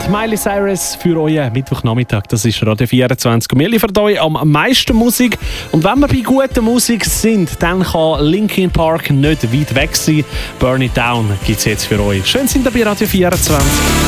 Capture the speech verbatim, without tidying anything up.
Miley Cyrus für euren Mittwochnachmittag. Das ist Radio vierundzwanzig. Und wir liefern euch am meisten Musik. Und wenn wir bei guter Musik sind, dann kann Linkin Park nicht weit weg sein. Burn It Down gibt es jetzt für euch. Schön sind ihr bei Radio vierundzwanzig.